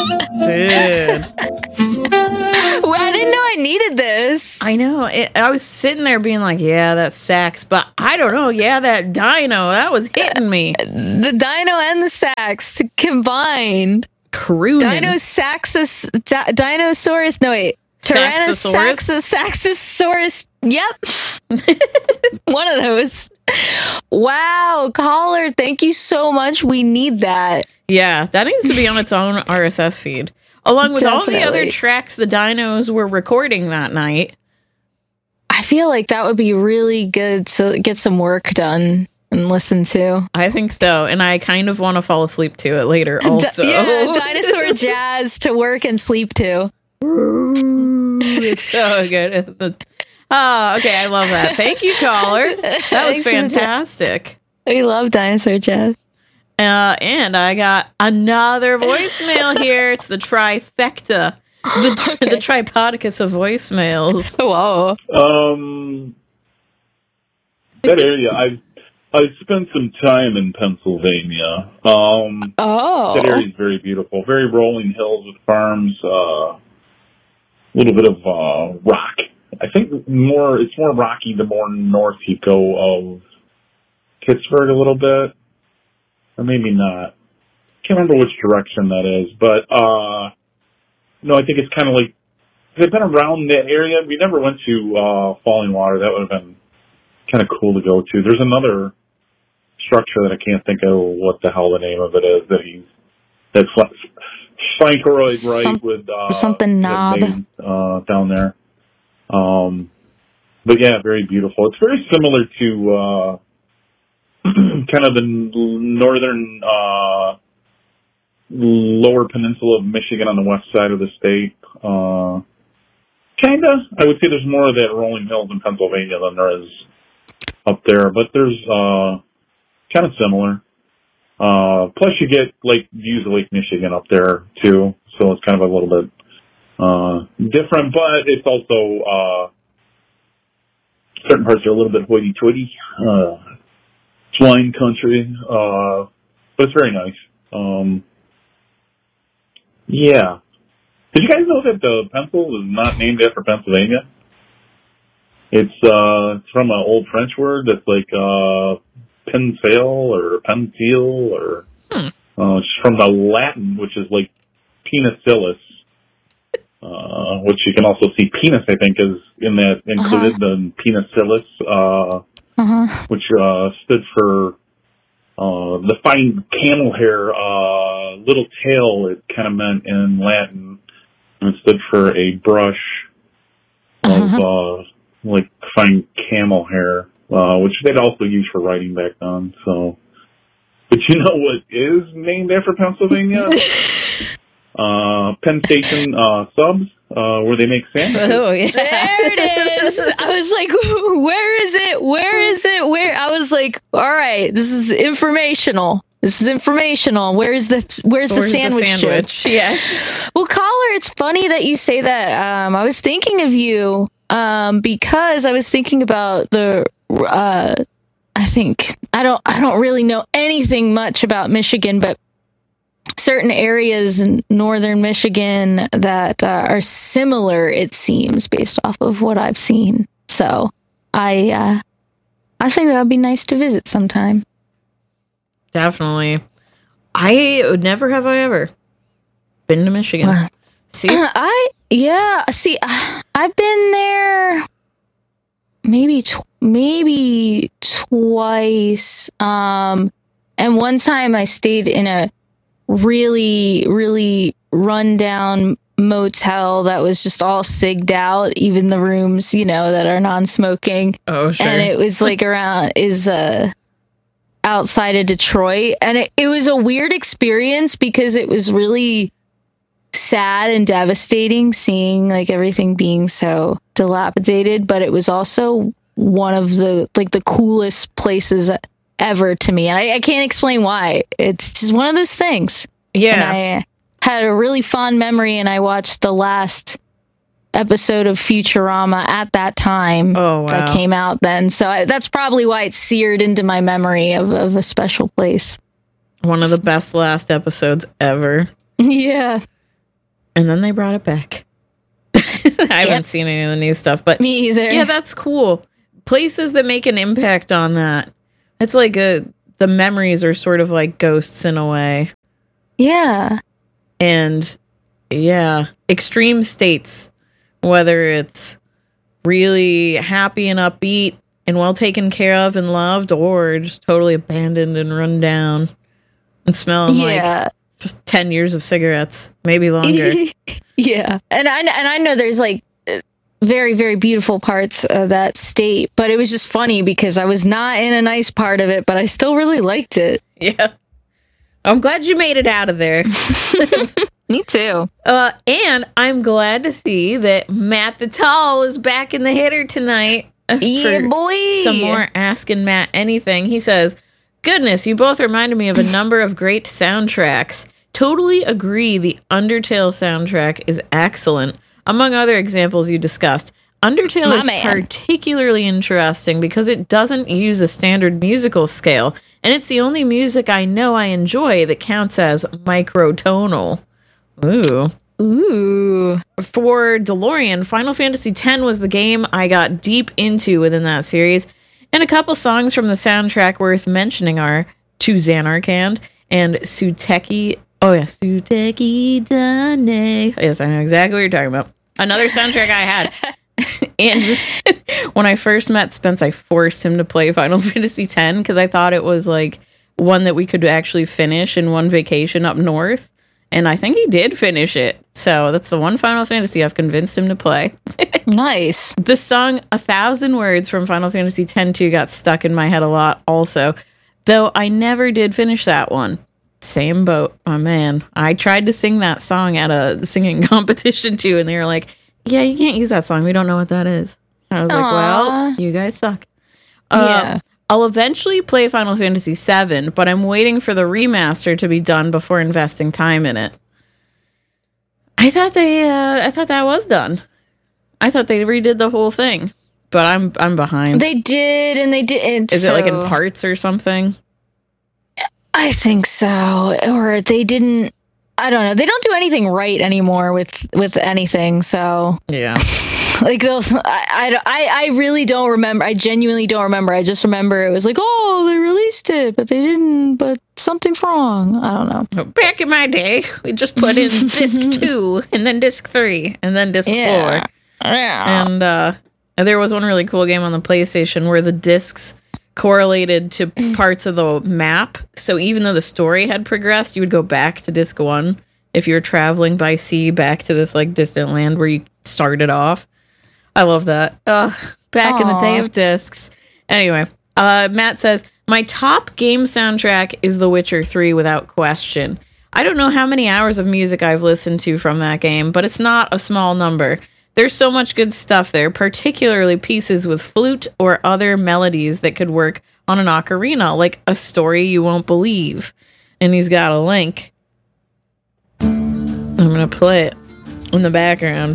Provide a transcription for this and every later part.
Dude. Well, I didn't know I needed this. I know. I was sitting there being like, yeah, that sax, but I don't know. Yeah, that dino, that was hitting me. The dino and the sax combined. Crooning. Dinosaurus. No, wait. Tyrannosaurus. Yep. One of those. Wow, caller, thank you so much. We need that. Yeah, that needs to be on its own RSS feed. Along with all the other tracks the dinos were recording that night. I feel like that would be really good to get some work done and listen to. I think so. And I kind of want to fall asleep to it later also. Yeah, dinosaur jazz to work and sleep to. It's so good. Oh, okay. I love that. Thank you, caller. That was fantastic. We love dinosaur jazz. And I got another voicemail here. It's the trifecta. The tripodicus of voicemails. Whoa. That area, I've spent some time in Pennsylvania. That area is very beautiful. Very rolling hills with farms, a little bit of rock. I think it's more rocky the more north you go of Pittsburgh a little bit. Or maybe not. Can't remember which direction that is, but no, I think it's kind of like I've been around that area. We never went to Falling Water. That would have been kind of cool to go to. There's another structure that I can't think of what the hell the name of it is that's Frankeroid, right? With something knob down there. But yeah, very beautiful. It's very similar to kind of the northern lower peninsula of Michigan on the west side of the state. Kinda. I would say there's more of that rolling hills in Pennsylvania than there is up there, but there's kind of similar. Plus you get views of Lake Michigan up there too, so it's kind of a little bit different, but it's also certain parts are a little bit hoity-toity. Wine country, but it's very nice. Yeah. Did you guys know that the pencil is not named after Pennsylvania? It's from an old French word that's like pensile or pencil, or it's from the Latin, which is like penicillus, which you can also see penis, I think, is in that included, the penicillus, which stood for the fine camel hair, little tail, it kind of meant in Latin, and it stood for a brush of fine camel hair, which they'd also use for writing back then. So, but you know what is named after Pennsylvania? Penn Station subs, where they make sandwiches. Oh, yeah. There it is. I was like, where is it? Where is it? Where? I was like, all right, this is informational. Where's the sandwich? Yes. Well, caller, it's funny that you say that. I was thinking of you because I was thinking about the. I don't really know anything much about Michigan, but certain areas in northern Michigan that are similar, it seems, based off of what I've seen. So I think that would be nice to visit sometime. Definitely. I would never have I ever been to Michigan. See? I've been there maybe twice. And one time I stayed in a really, really rundown motel that was just all sigged out, even the rooms, that are non-smoking. Oh, sure. And it was outside of Detroit. And it was a weird experience because it was really sad and devastating seeing everything being so dilapidated, but it was also one of the coolest places ever to me. And I can't explain why. It's just one of those things. Yeah. And I had a really fond memory, and I watched the last episode of Futurama at that time. Oh, wow. That came out then. So that's probably why it's seared into my memory of a special place. One of the best last episodes ever. Yeah. and then they brought it back. I haven't seen any of the new stuff, but Me either. yeah, that's cool. Places that make an impact on that. It's like the memories are sort of like ghosts in a way. Yeah. And yeah, extreme states, whether it's really happy and upbeat and well taken care of and loved, or just totally abandoned and run down and smelling like just 10 years of cigarettes, maybe longer. Yeah. And I know there's like very, very beautiful parts of that state, but it was just funny because I was not in a nice part of it, but I still really liked it. Yeah. I'm glad you made it out of there. Me too. And I'm glad to see that Matt the Tall is back in the hitter tonight. Yeah, boy. Some more Asking Matt Anything. He says, goodness, you both reminded me of a number of great soundtracks. Totally agree, the Undertale soundtrack is excellent. Among other examples you discussed, Undertale is particularly interesting because it doesn't use a standard musical scale, and it's the only music I know I enjoy that counts as microtonal. Ooh. For DeLorean, Final Fantasy X was the game I got deep into within that series, and a couple songs from the soundtrack worth mentioning are To Xanarkand and Suteki. Oh, yeah, Suteki Dane. Yes, I know exactly what you're talking about. Another soundtrack I had. And when I first met Spence, I forced him to play Final Fantasy X because I thought it was like one that we could actually finish in one vacation up north. And I think he did finish it. So that's the one Final Fantasy I've convinced him to play. Nice. The song 1,000 Words from Final Fantasy X-2 got stuck in my head a lot also. Though I never did finish that one. Same boat, my man. I tried to sing that song at a singing competition too, and they were like, yeah, you can't use that song. We don't know what that is. I was like, well, you guys suck. Yeah. I'll eventually play Final Fantasy VII, but I'm waiting for the remaster to be done before investing time in it. I thought that was done. I thought they redid the whole thing, but I'm behind. They did, and they didn't. Is it like in parts or something? I think so. Or they didn't. I don't know. They don't do anything right anymore with anything. So yeah, like those. I really don't remember. I genuinely don't remember. I just remember it was like, oh, they released it, but they didn't. But something's wrong. I don't know. Back in my day, we just put in disc 2 and then disc 3 and then disc 4. Yeah. And there was one really cool game on the PlayStation where the discs correlated to parts of the map. So even though the story had progressed, you would go back to disc 1 if you're traveling by sea back to this like distant land where you started off. I love that. Back in the day of discs. Anyway, Matt says, my top game soundtrack is The Witcher 3 without question. I don't know how many hours of music I've listened to from that game, but it's not a small number. There's so much good stuff there, particularly pieces with flute or other melodies that could work on an ocarina, like A Story You Won't Believe. And he's got a link. I'm going to play it in the background.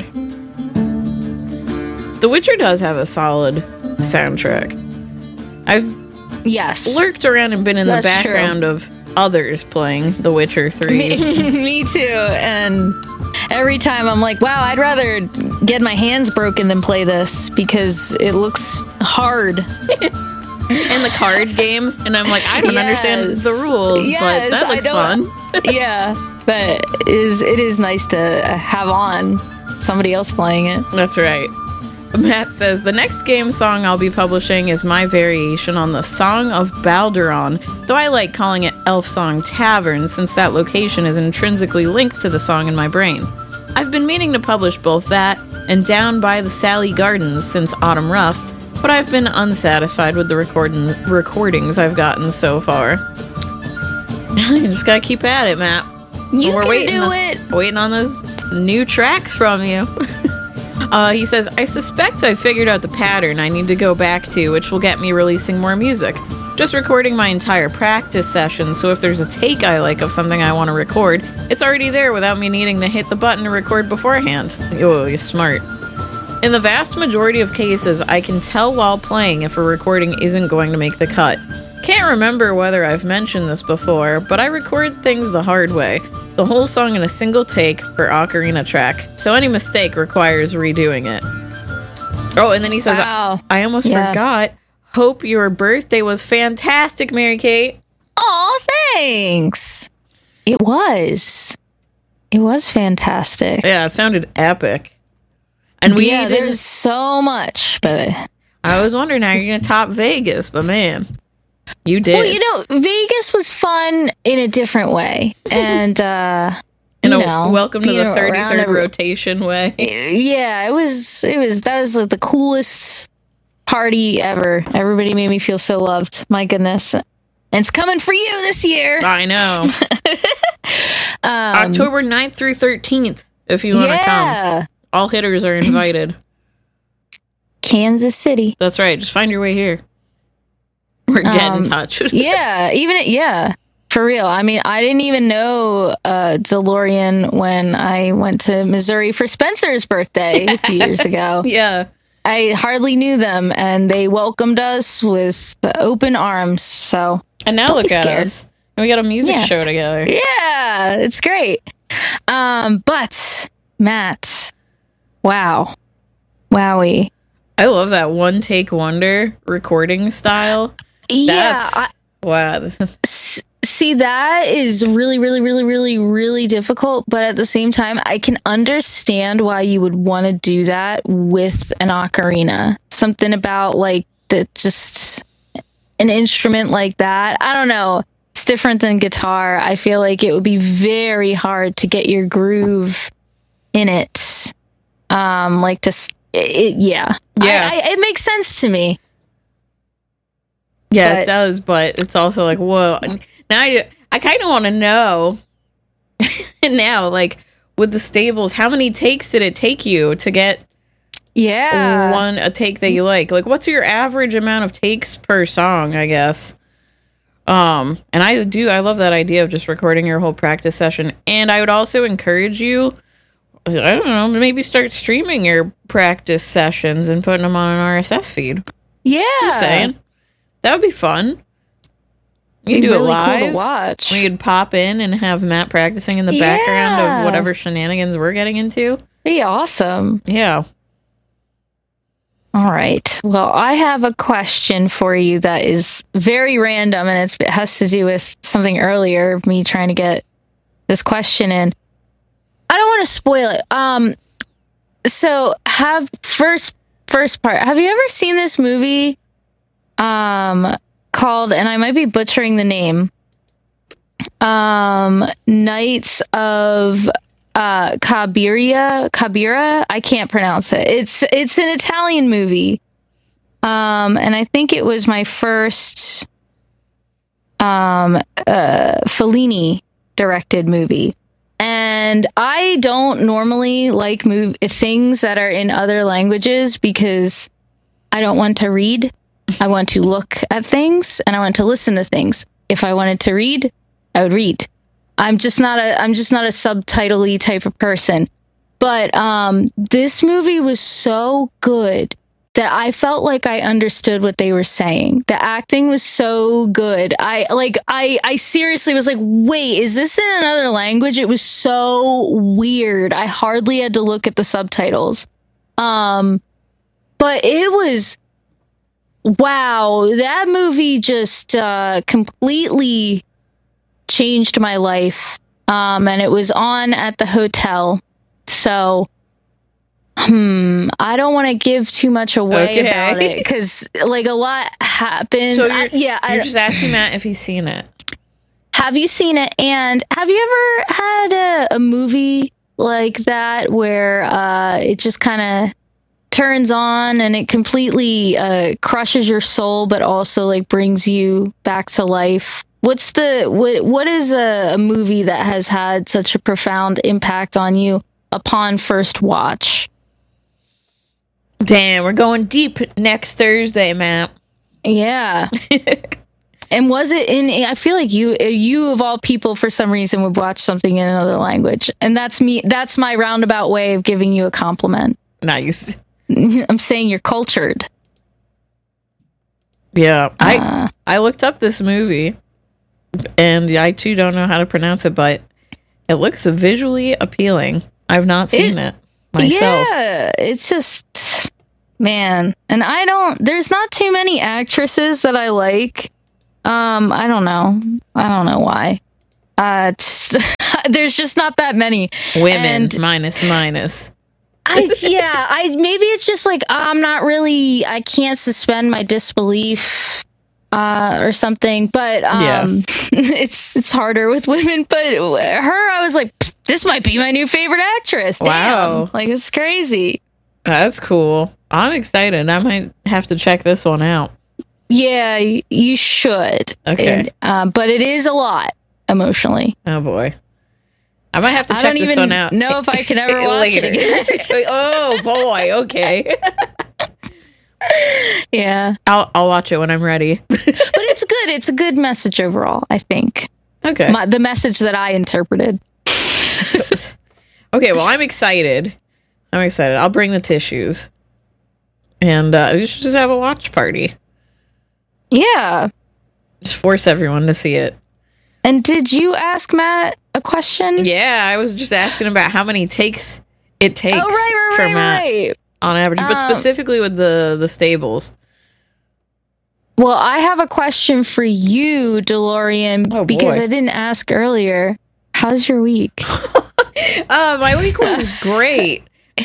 The Witcher does have a solid soundtrack. I've lurked around and been in the background of others playing The Witcher 3. Me too. And every time I'm like, wow, I'd rather get my hands broken than play this because it looks hard. In the card game, and I'm like, I don't understand the rules, but that looks fun. Yeah, but it is nice to have on somebody else playing it. That's right. Matt says, the next game song I'll be publishing is my variation on the Song of Balduron, though I like calling it Elf Song Tavern since that location is intrinsically linked to the song in my brain. I've been meaning to publish both that and Down by the Sally Gardens since Autumn Rust, but I've been unsatisfied with the recordings I've gotten so far. You just gotta keep at it, Matt. We're waiting on those new tracks from you. He says, I suspect I figured out the pattern I need to go back to, which will get me releasing more music. Just recording my entire practice session, so if there's a take I like of something I want to record, it's already there without me needing to hit the button to record beforehand. Oh, you're smart. In the vast majority of cases, I can tell while playing if a recording isn't going to make the cut. Can't remember whether I've mentioned this before, but I record things the hard way. the whole song in a single take per ocarina track. So any mistake requires redoing it. Oh, and then he says, Wow. I almost Yeah. forgot. Hope your birthday was fantastic, Mary Kate. Oh, thanks. It was. It was fantastic. Yeah, it sounded epic. And we yeah, didn't- there's so much, but I was wondering how you're going to top Vegas, but man, you did. well, you know, Vegas was fun in a different way, and in you a know, welcome to the being around 33rd every- rotation way. Yeah, it was that was like the coolest party ever. Everybody made me feel so loved. My goodness. And it's coming for you this year. I know. October 9th through 13th, if you want to come. Yeah. All hitters are invited. Kansas City. That's right. Just find your way here. Or get in touch. Yeah, yeah. For real. I mean, I didn't even know DeLorean when I went to Missouri for Spencer's birthday a few years ago. Yeah. I hardly knew them, and they welcomed us with open arms. So, And now Don't look be at scared. us. And we got a music Yeah. show together. yeah, it's great. But Matt, wow, wowie. I love that one take wonder recording style. Yeah, That's, wow. see, that is really, really, really, really, really difficult. But at the same time, I can understand why you would want to do that with an ocarina. Something about like that, just an instrument like that. I don't know. It's different than guitar. I feel like it would be very hard to get your groove in it. Like to, yeah. Yeah. It makes sense to me. Yeah, But- it does, but it's also like, whoa. Now I kind of want to know now, like, with the stables, how many takes did it take you to get Yeah. a take that you like? Like, what's your average amount of takes per song, I guess? And I love that idea of just recording your whole practice session. And I would also encourage you, I don't know, maybe start streaming your practice sessions and putting them on an RSS feed. Yeah. Just saying. That would be fun. You It'd do be it really live. cool to watch. We could pop in and have Matt practicing in the background of whatever shenanigans we're getting into. Be awesome. Yeah. All right. Well, I have a question for you that is very random, and it has to do with something earlier, me trying to get this question in. I don't want to spoil it. So have first part. Have you ever seen this movie called, and I might be butchering the name, Knights of Cabira? I can't pronounce it. It's an Italian movie. And I think it was my first Fellini directed movie. And I don't normally like things that are in other languages because I don't want to read. I want to look at things and I want to listen to things. If I wanted to read, I would read. I'm just not a subtitle-y type of person. But this movie was so good that I felt like I understood what they were saying. The acting was so good. I seriously was like, wait, is this in another language? It was so weird. I hardly had to look at the subtitles. But it was, wow, that movie just completely changed my life. And it was on at the hotel. So I don't want to give too much away about it because like a lot happened. So you're just asking Matt if he's seen it. Have you seen it? And have you ever had a movie like that where it just kind of turns on and it completely crushes your soul, but also like brings you back to life? What is a movie that has had such a profound impact on you upon first watch? Damn, we're going deep next Thursday, Matt. Yeah. And was it in, I feel like you of all people for some reason would watch something in another language. And that's my roundabout way of giving you a compliment. Nice. I'm saying you're cultured. Yeah. I looked up this movie and I too don't know how to pronounce it, but It looks visually appealing. I've not seen it myself. Yeah, it's just, man. And there's not too many actresses that I like. I don't know why. There's just not that many Women, minus. Maybe it's just like I can't suspend my disbelief or something, but it's harder with women. But her, I was like, this might be my new favorite actress. Wow. Damn. Like, it's crazy. That's cool. I'm excited. I might have to check this one out. Yeah, you should. Okay. But it is a lot emotionally. Oh boy. I might have to check this one out. I don't even know if I can ever watch it again. Oh boy, okay. Yeah. I'll watch it when I'm ready. But it's good. It's a good message overall, I think. Okay. The message that I interpreted. Okay, well, I'm excited. I'll bring the tissues. And we should just have a watch party. Yeah. Just force everyone to see it. And did you ask Matt a question? Yeah, I was just asking about how many takes it takes for Matt on average, but specifically with the stables. Well, I have a question for you, DeLorean, because I didn't ask earlier. How's your week? My week was great.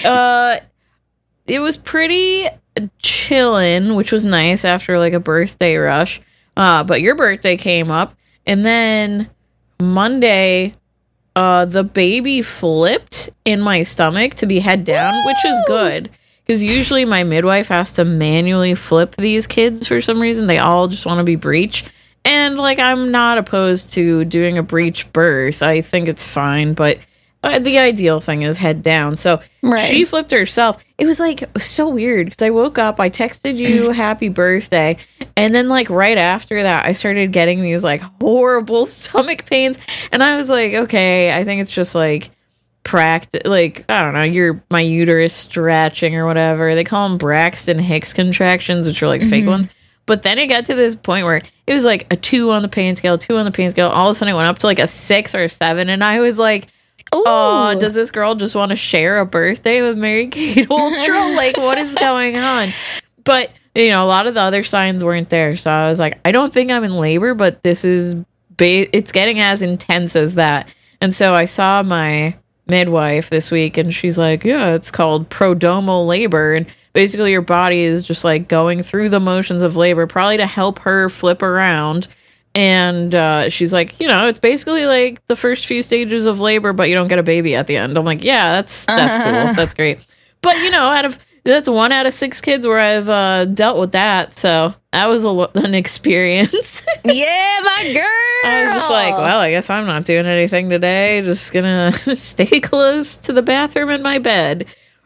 It was pretty chillin', which was nice after like a birthday rush. But your birthday came up, and then Monday, the baby flipped in my stomach to be head down, which is good. Because usually my midwife has to manually flip these kids for some reason. They all just want to be breech. And, like, I'm not opposed to doing a breech birth. I think it's fine. But the ideal thing is head down. So she flipped herself. It was, like, so weird. Because I woke up, I texted you happy birthday. And then, like, right after that, I started getting these, like, horrible stomach pains. And I was like, okay, I think it's just, like, I don't know, my uterus stretching or whatever. They call them Braxton Hicks contractions, which are like fake ones. But then it got to this point where it was like a 2 on the pain scale. All of a sudden it went up to like a 6 or a 7, and I was like, oh, does this girl just want to share a birthday with Mary Kate Ultra? Like, what is going on? But you know, a lot of the other signs weren't there, so I was like, I don't think I'm in labor, but this is it's getting as intense as that. And so I saw my midwife this week, and she's like, yeah, it's called prodromal labor, and basically your body is just like going through the motions of labor, probably to help her flip around. And she's like, you know, it's basically like the first few stages of labor, but you don't get a baby at the end. I'm like, yeah, that's cool, that's great. But you know, that's 1 out of 6 kids where I've dealt with that, so that was an experience. Yeah, my girl. I was just like, well, I guess I'm not doing anything today. Just gonna stay close to the bathroom in my bed.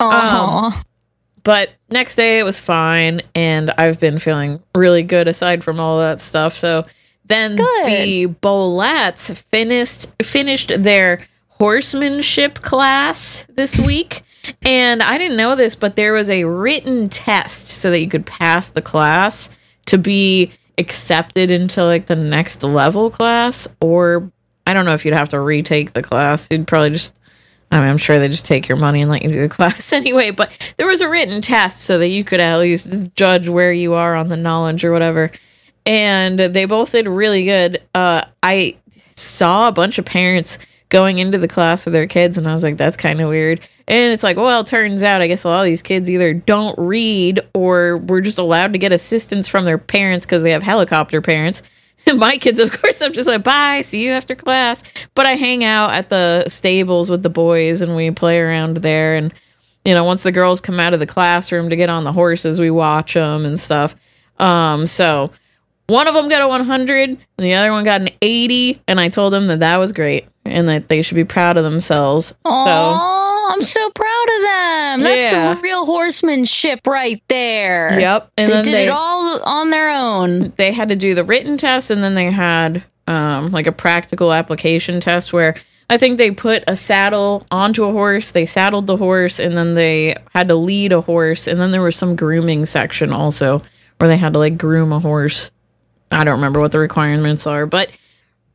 But next day it was fine, and I've been feeling really good aside from all that stuff. So then the Bolettes finished their horsemanship class this week. And I didn't know this, but there was a written test so that you could pass the class to be accepted into like the next level class. Or I don't know if you'd have to retake the class. You'd probably just, I'm sure they just take your money and let you do the class anyway. But there was a written test so that you could at least judge where you are on the knowledge or whatever. And they both did really good. I saw a bunch of parents going into the class with their kids, and I was like, that's kind of weird. And it's like, well, it turns out I guess a lot of these kids either don't read or were just allowed to get assistance from their parents because they have helicopter parents. And my kids, of course, I'm just like, bye, see you after class. But I hang out at the stables with the boys, and we play around there. And, you know, once the girls come out of the classroom to get on the horses, we watch them and stuff. So one of them got a 100, and the other one got an 80, and I told them that was great and that they should be proud of themselves. Aww, I'm so proud of them. That's some real horsemanship right there. Yep. And they did it all on their own. They had to do the written test, and then they had like a practical application test where I think they put a saddle onto a horse, they saddled the horse, and then they had to lead a horse, and then there was some grooming section also where they had to like groom a horse. I don't remember what the requirements are, but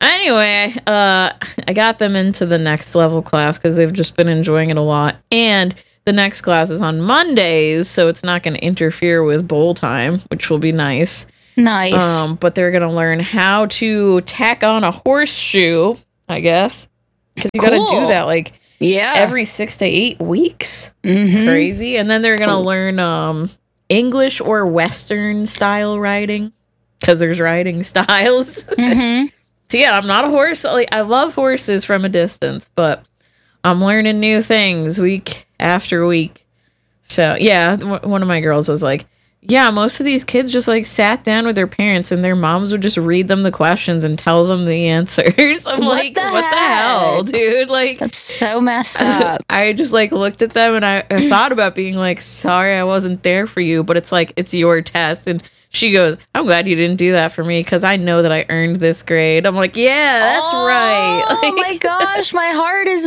Anyway, I got them into the next level class because they've just been enjoying it a lot. And the next class is on Mondays, so it's not going to interfere with bowl time, which will be nice. Nice. But they're going to learn how to tack on a horseshoe, I guess. Because you got to do that like every 6 to 8 weeks. Mm-hmm. Crazy. And then they're going to learn English or Western style riding because there's riding styles. Mm-hmm. So yeah, I'm not a horse. Like, I love horses from a distance, but I'm learning new things week after week. So yeah, one of my girls was like, yeah, most of these kids just like sat down with their parents and their moms would just read them the questions and tell them the answers. I'm like, what the hell, dude? Like, that's so messed up. I just like looked at them and I thought about being like, sorry, I wasn't there for you, but it's like, it's your test. And she goes, I'm glad you didn't do that for me because I know that I earned this grade. I'm like, yeah, that's right. Oh Like, my gosh, my heart is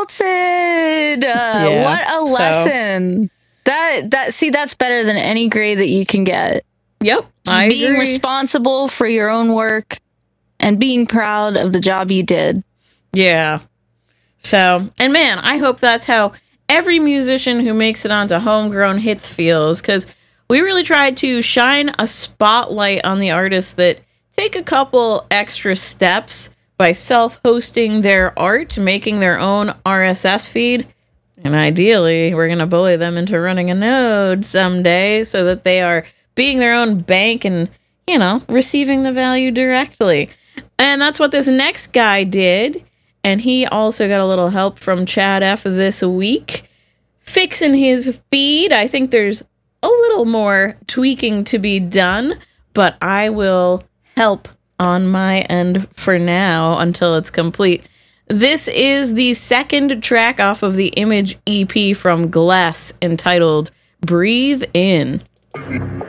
melted. What a lesson. That's better than any grade that you can get. Yep. Just being responsible for your own work and being proud of the job you did. Yeah. So, and man, I hope that's how every musician who makes it onto Homegrown Hits feels, because we really tried to shine a spotlight on the artists that take a couple extra steps by self-hosting their art, making their own RSS feed, and ideally, we're going to bully them into running a node someday so that they are being their own bank and, you know, receiving the value directly. And that's what this next guy did, and he also got a little help from Chad F. this week, fixing his feed. I think there's a little more tweaking to be done, but I will help on my end for now until it's complete. This is the second track off of the Image EP from Gless entitled Breathe In.